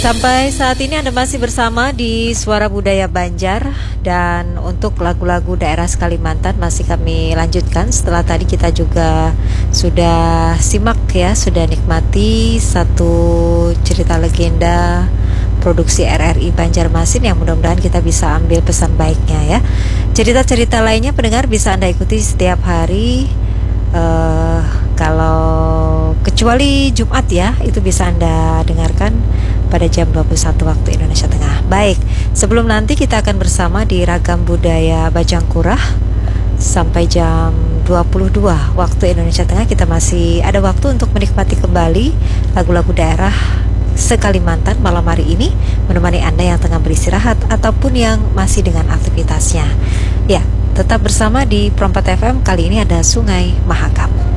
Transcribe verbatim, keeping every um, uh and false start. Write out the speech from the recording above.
Sampai saat ini Anda masih bersama di Suara Budaya Banjar. Dan untuk lagu-lagu daerah Kalimantan masih kami lanjutkan. Setelah tadi kita juga sudah simak ya, sudah nikmati satu cerita legenda produksi R R I Banjarmasin yang mudah-mudahan kita bisa ambil pesan baiknya ya. Cerita-cerita lainnya pendengar bisa Anda ikuti setiap hari, uh, kalau kecuali Jumat ya, itu bisa Anda dengarkan pada jam dua puluh satu waktu Indonesia Tengah. Baik, sebelum nanti kita akan bersama di Ragam Budaya Bajangkurah sampai jam dua puluh dua waktu Indonesia Tengah, kita masih ada waktu untuk menikmati kembali lagu-lagu daerah se-Kalimantan malam hari ini, menemani Anda yang tengah beristirahat ataupun yang masih dengan aktivitasnya. Ya, tetap bersama di Perempat F M. Kali ini ada Sungai Mahakam.